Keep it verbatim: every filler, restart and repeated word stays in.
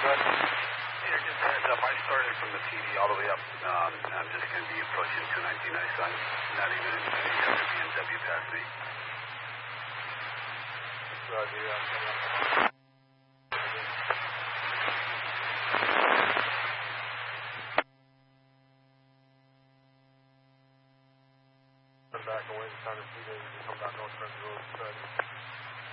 Peter, just a heads up. I started from the T V all the way up. Um, I'm just going to be approaching two ninety-nine, so I'm not even any other B M W past me. Roger, yeah. Back away, trying to see that you come down North Front Road.